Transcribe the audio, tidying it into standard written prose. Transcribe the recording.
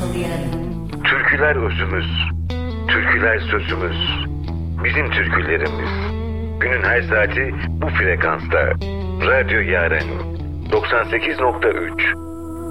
Salı Yarın. Türküler özümüz, türküler sözümüz, bizim türkülerimiz. Günün her saati bu frekansta. Radyo Yaren 98.3